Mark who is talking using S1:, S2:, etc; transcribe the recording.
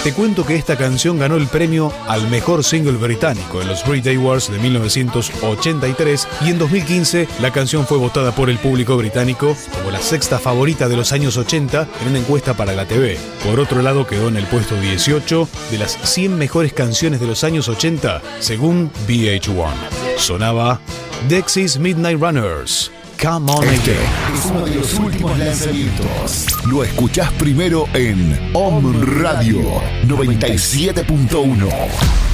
S1: Te cuento que esta canción ganó el premio al mejor single británico en los Brit Awards de 1983 y en 2015 la canción fue votada por el público británico como la sexta favorita de los años 80 en una encuesta para la TV. Por otro lado, quedó en el puesto 18 de las 100 mejores canciones de los años 80 según VH1. Sonaba Dexys Midnight Runners. Come on again.
S2: Es uno de los últimos lanzamientos. Lo escuchás primero en Om Radio 97.1.